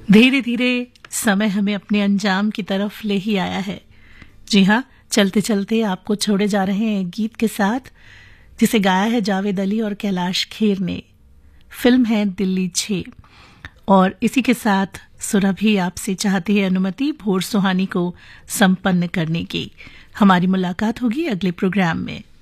धीरे धीरे समय हमें अपने अंजाम की तरफ ले ही आया है। जी हाँ, चलते चलते आपको छोड़े जा रहे हैं गीत के साथ, जिसे गाया है जावेद अली और कैलाश खेर ने। फिल्म है दिल्ली 6 और इसी के साथ सुरभि आपसे चाहती है अनुमति भोर सुहानी को संपन्न करने की। हमारी मुलाकात होगी अगले प्रोग्राम में।